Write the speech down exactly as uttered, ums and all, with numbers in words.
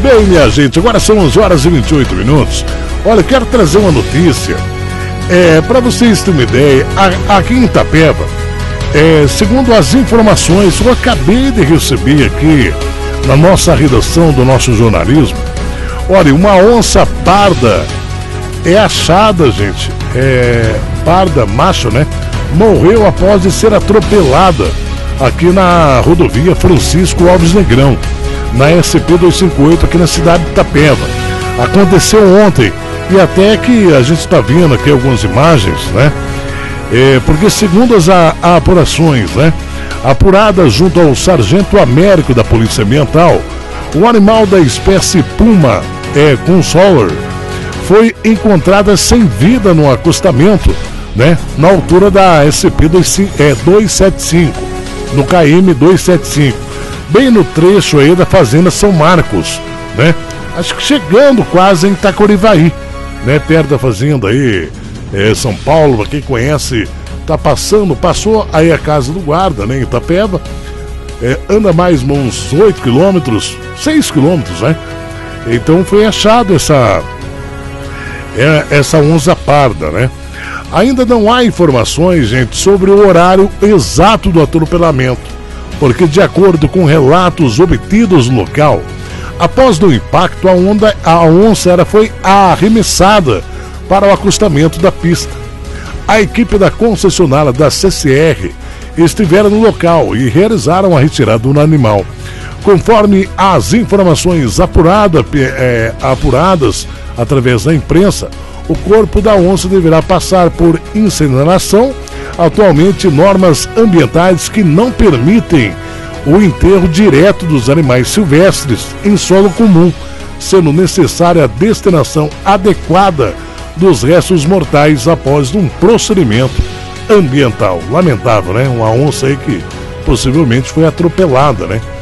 Bem, minha gente, agora são onze horas e vinte e oito minutos. Olha, quero trazer uma notícia. É, para vocês terem uma ideia, a, aqui em Itapeva, é, segundo as informações que eu acabei de receber aqui na nossa redação do nosso jornalismo, olha, uma onça parda é achada, gente, é, parda, macho, né? Morreu após de ser atropelada aqui na rodovia Francisco Alves Negrão, na S P duzentos e cinquenta e oito, aqui na cidade de Itapeva. Aconteceu ontem, e até que a gente está vendo aqui algumas imagens, né? É, porque segundo as a, a apurações, né? Apuradas junto ao Sargento Américo da Polícia Ambiental, o animal da espécie Puma é, Consoler foi encontrada sem vida no acostamento, né? Na altura da S P duzentos e setenta e cinco, no K M duzentos e setenta e cinco, bem no trecho aí da Fazenda São Marcos, né? Acho que chegando quase em Itacoarivaí, né? Perto da fazenda aí, é, São Paulo, pra quem conhece, tá passando, passou aí a casa do guarda, né? Em Itapeva, é, anda mais uns oito quilômetros, seis quilômetros, né? Então foi achado essa, é, essa onça parda, né? Ainda não há informações, gente, sobre o horário exato do atropelamento, porque de acordo com relatos obtidos no local, após o impacto, a, onda, a onça era, foi arremessada para o acostamento da pista. A equipe da concessionária da C C R estiveram no local e realizaram a retirada do animal. Conforme as informações apurada, é, apuradas através da imprensa, o corpo da onça deverá passar por incineração. Atualmente, normas ambientais que não permitem o enterro direto dos animais silvestres em solo comum, sendo necessária a destinação adequada dos restos mortais após um procedimento ambiental. Lamentável, né? Uma onça aí que possivelmente foi atropelada, né?